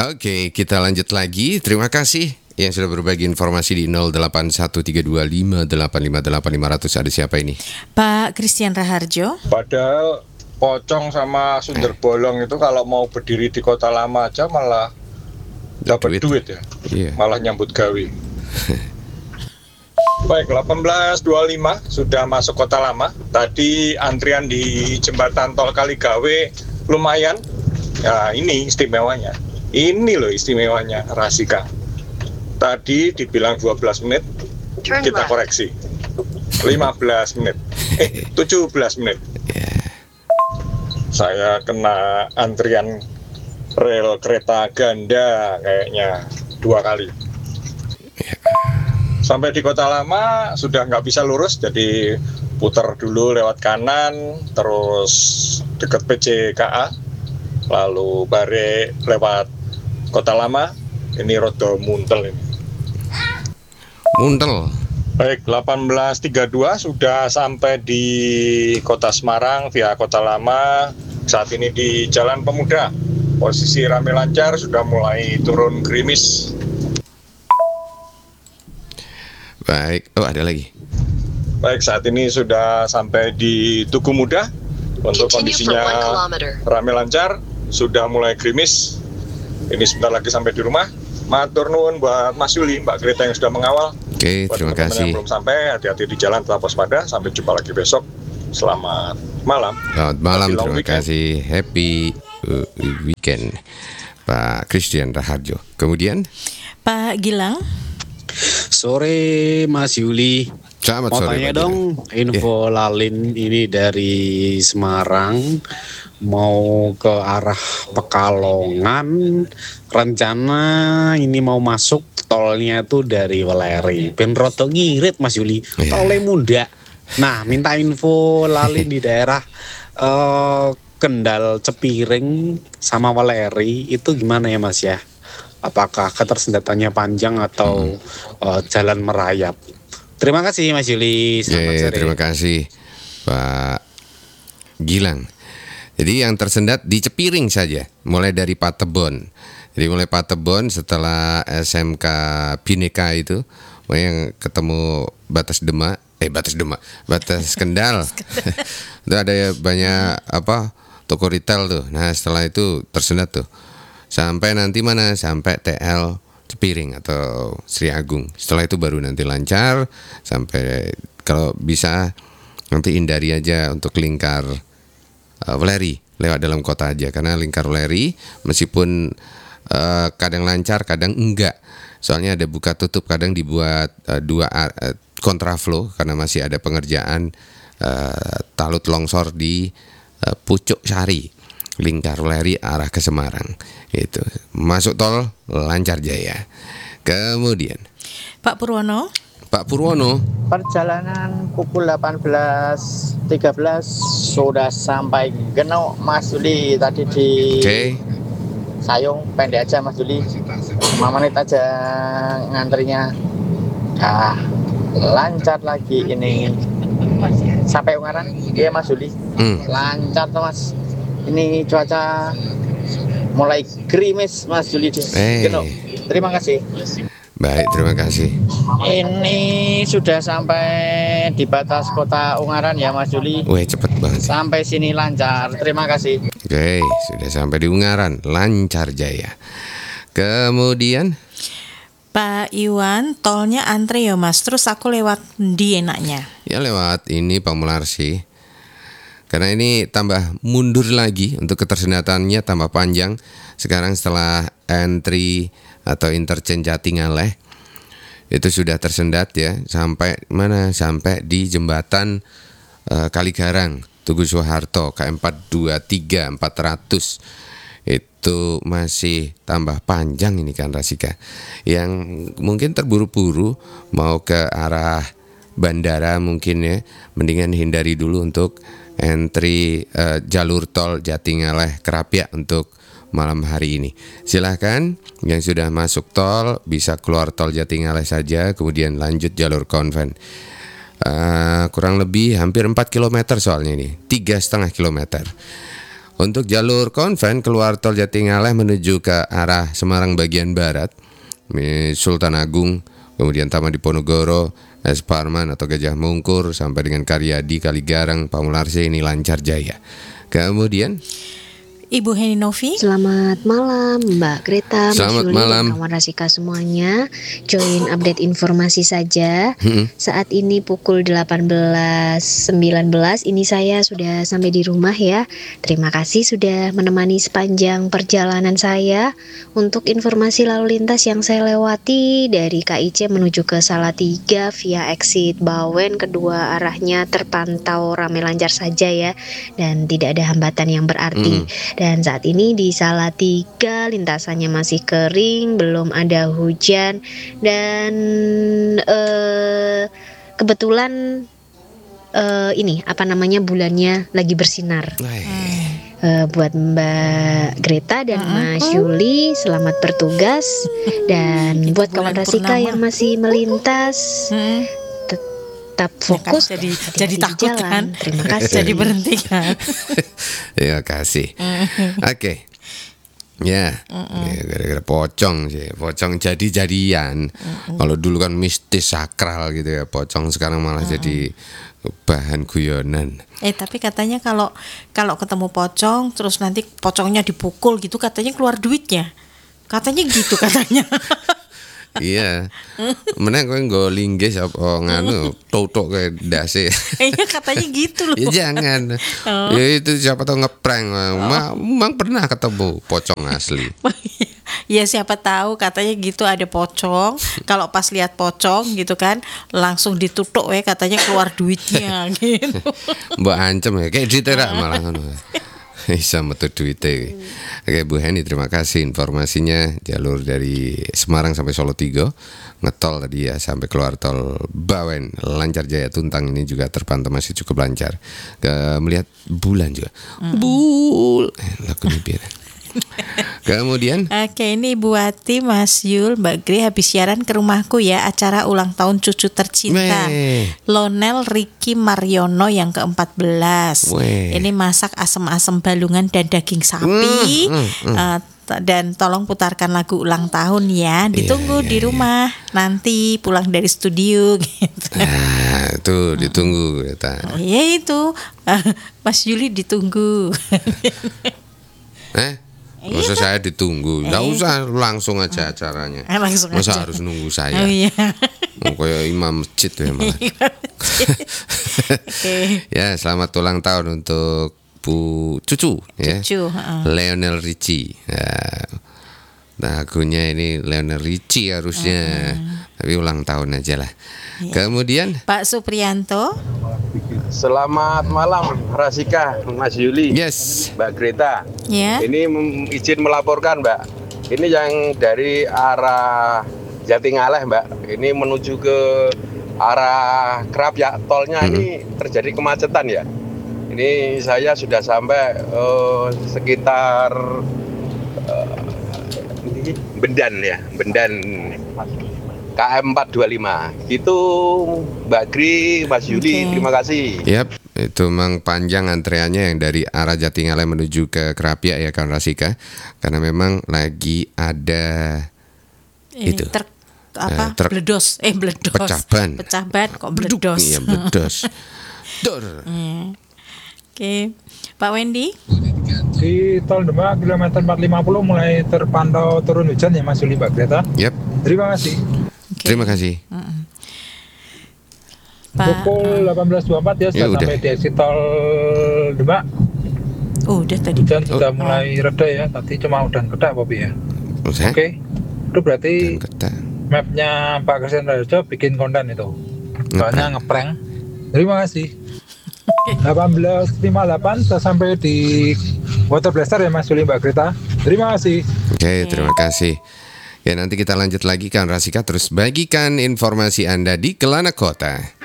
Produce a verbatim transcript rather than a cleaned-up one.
Oke, kita lanjut lagi. Terima kasih yang sudah berbagi informasi di nol delapan satu tiga dua lima delapan lima delapan lima nol nol. Ada siapa ini? Pak Christian Raharjo. Padahal Pocong sama Sundar Bolong itu kalau mau berdiri di Kota Lama aja malah dapat duit. duit ya, yeah. Malah nyambut gawe. Baik, delapan belas dua puluh lima sudah masuk Kota Lama. Tadi antrian di jembatan Tol Kaligawe lumayan. Ya ini istimewanya. Ini loh istimewanya Rasika. Tadi dibilang dua belas menit, kita koreksi lima belas menit, eh tujuh belas menit. Saya kena antrian rel kereta ganda kayaknya dua kali. Sampai di Kota Lama sudah nggak bisa lurus, jadi putar dulu lewat kanan, terus deket P C K A, lalu balik lewat Kota Lama. Ini rodo muntel ini. Muntel. Baik, delapan belas tiga puluh dua sudah sampai di Kota Semarang via Kota Lama. Saat ini di Jalan Pemuda. Posisi rame lancar, sudah mulai turun gerimis. Baik, oh ada lagi. Baik, saat ini sudah sampai di Tugu Muda. Untuk kondisinya rame lancar, sudah mulai gerimis. Ini sebentar lagi sampai di rumah. Matur nuwun buat Mas Yuli, Mbak Greta yang sudah mengawal. Oke, buat terima kasih. Yang belum sampai, hati-hati di jalan, tetap waspada. Sampai jumpa lagi besok. Selamat malam. Selamat malam, terima weekend. kasih. Happy uh, weekend, Pak Christian Raharjo. Kemudian Pak Gilang. Sore Mas Yuli. Selamat Mau sore. tanya Pak dong, Gilang. info Yeah. Lalin ini dari Semarang mau ke arah Pekalongan. Rencana ini mau masuk tolnya tuh dari Weleri. Ben rodo ngirit Mas Yuli. Yeah. Tolnya muda. Nah, minta info Lalin di daerah uh, Kendal Cepiring sama Weleri itu gimana ya Mas ya? Apakah ketersendatannya panjang atau hmm. uh, jalan merayap? Terima kasih Mas Yuli. Selamat Yeah, sore. terima kasih Pak Gilang. Jadi yang tersendat di Cepiring saja, mulai dari Patebon. Jadi mulai Patebon setelah S M K Bhinneka itu, yang ketemu batas Demak, eh batas Demak, batas Kendal. Itu ada banyak apa toko retail tuh. Nah setelah itu tersendat tuh, sampai nanti mana? Sampai T L Cepiring atau Sri Agung. Setelah itu baru nanti lancar sampai, kalau bisa nanti hindari aja untuk lingkar uh, Weleri, lewat dalam kota aja, karena lingkar Weleri meskipun uh, kadang lancar kadang enggak, soalnya ada buka tutup, kadang dibuat uh, dua uh, kontraflow karena masih ada pengerjaan uh, talut longsor di uh, Pucuk Sari, lingkar Weleri arah ke Semarang. Itu masuk tol lancar jaya. Kemudian Pak Purwono. Pak Purwono. Perjalanan pukul delapan belas tiga belas sudah sampai Genuk Mas Yuli. Tadi di Oke. Sayung, pendek aja Mas Yuli, lima menit aja ngantrinya. Ah, lancar lagi ini. Sampai Ungaran, iya Mas Yuli. Hmm. Lancar tuh Mas. Ini cuaca mulai gerimis Mas Yuli di Eh. Genuk. Terima kasih. Baik, terima kasih. Ini sudah sampai di batas kota Ungaran ya Mas Yuli. Wah, cepet banget. Sampai sini lancar. Terima kasih. Oke, sudah sampai di Ungaran, lancar jaya. Kemudian Pak Iwan, tolnya antre ya Mas. Terus aku lewat di enaknya. ya lewat ini Pamularsi. Karena ini tambah mundur lagi, untuk ketersendatannya tambah panjang. Sekarang setelah entry atau interchange Jatingaleh itu sudah tersendat ya, sampai mana? Sampai di jembatan uh, Kaligarang Tugu Soeharto K M empat dua tiga empat ratus. Itu masih tambah panjang ini kan Rasika. Yang mungkin terburu-buru mau ke arah bandara mungkin ya, mendingan hindari dulu untuk entry uh, jalur tol Jatingaleh Krapyak untuk malam hari ini. Silahkan yang sudah masuk tol bisa keluar tol Jatingaleh saja, kemudian lanjut jalur konven. Uh, kurang lebih hampir empat kilometer soalnya ini, tiga setengah kilometer. Untuk jalur konven keluar tol Jatingaleh menuju ke arah Semarang bagian barat, Sultan Agung, kemudian Taman Diponegoro, Es Parman atau Gajah Mungkur sampai dengan Karyadi, Kaligarang, Pamularse ini lancar jaya. Kemudian Ibu Heni Novi. Selamat malam Mbak Greta, Mas Selamat Yuli malam. dan kawan Rasika semuanya. Join update informasi saja. Hmm. Saat ini pukul delapan belas sembilan belas. Ini saya sudah sampai di rumah ya. Terima kasih sudah menemani sepanjang perjalanan saya. Untuk informasi lalu lintas yang saya lewati dari K I C menuju ke Salatiga via exit Bawen, kedua arahnya terpantau ramai lancar saja ya, dan tidak ada hambatan yang berarti. Hmm. Dan saat ini di Salatiga lintasannya masih kering, belum ada hujan, dan eh, kebetulan eh, ini apa namanya bulannya lagi bersinar. Eh, buat Mbak Greta dan Mas Yuli, selamat bertugas. Dan buat kawan Bulan Rasika purnama. yang masih melintas, Hmm. tetap fokus, Ya kan, jadi hati-hati jadi di takut jalan. kan? Terima kasih. Jadi berhenti kan? Terima kasih. Oke. Ya, ya, gara-gara pocong sih, pocong jadi-jadian. Kalau dulu kan mistis sakral gitu ya, pocong sekarang malah jadi bahan guyonan. Eh tapi katanya kalau kalau ketemu pocong terus nanti pocongnya dipukul gitu katanya keluar duitnya. Katanya gitu katanya. Iya, meneng kowe nggo linggis apa nganu totok kayak dasi. Iya katanya gitu loh. Ya jangan. Ya itu siapa tahu ngeprank. Ma- Memang pernah ketemu pocong asli. Ya siapa tahu katanya gitu ada pocong. Kalau pas lihat pocong gitu kan langsung ditutuk we katanya keluar duitnya gitu. Mbak ancam ya kayak diterak malah ngono. Bisa metu duite. Oke Bu Heni, terima kasih informasinya. Jalur dari Semarang sampai Solo Tigo ngetol tadi ya sampai keluar tol Bawen lancar jaya Tuntang ini juga terpantau masih cukup lancar. Ke melihat bulan juga. Bul. Eh, lagu ini biar. Kemudian Oke ini Bu Wati, Mas Yul, Mbak Gri habis siaran ke rumahku ya acara ulang tahun cucu tercinta Weh. Lonel Ricky Mariono yang keempat belas. Weh. Ini masak asem-asem balungan dan daging sapi. Mm, mm, mm. Eh, t- dan tolong putarkan lagu ulang tahun ya. Ditunggu iya, di rumah nanti pulang dari studio gitu. nah, tuh ditunggu kita. Ya itu Mas Yuli ditunggu. Eh? Masa saya ditunggu? Nggak usah langsung aja acaranya. Eh, langsung Masa aja. harus nunggu saya? Oh iya. Oh, kayak imam masjid ya malah. Oke. Ya, selamat ulang tahun untuk Bu Cucu, ya. Cucu, heeh. Lionel Richie. Ya. Lagunya ini Lionel Richie harusnya. Tapi ulang tahun aja lah. Kemudian Pak Supriyanto. Selamat malam Rasika, Mas Yuli, yes. Mbak Greta. Ya. Ini mem- izin melaporkan Mbak. Ini yang dari arah Jatingaleh Mbak. Ini menuju ke arah Krapyak, tolnya Mm-mm. ini terjadi kemacetan ya. Ini saya sudah sampai eh, sekitar eh, ini Bendan ya, Bendan K M empat dua lima. Gitu Mbak Gri, Mas Yuli, Oke. terima kasih. Yap, itu memang panjang antreannya yang dari arah Jatingaleh menuju ke Krapyak ya kawan Rasika. Karena memang lagi ada Ini Itu. ter apa? Eh, ter- bledos. Eh bledos. pecah ban. Pecah ban kok Beduk. bledos. Iya, bledos. Dor. Oke. Pak Wendy. Di tol Demak kilometer empat ratus lima puluh mulai terpantau turun hujan ya Mas Yuli, Mbak Greta. Yap, Terima kasih. Oke. terima kasih. Pak. Pukul delapan belas dua puluh empat ya sudah Ya udah. sampai di exit tol Demak. Oh, udah tadi. Hujan Oh. sudah mulai reda ya. Tadi cuma udan kedak Bobi ya. Saya Oke. Itu berarti dan ketak. mapnya Pak Kristen Raharjo bikin konten itu. Soalnya ngeprank. Terima kasih. delapan belas lima puluh delapan sudah sampai di Water Blaster ya Mas Yuli, Mbak Greta. Terima kasih. Oke, terima kasih. Ya nanti kita lanjut lagi kan Rasika, terus bagikan informasi Anda di Kelana Kota.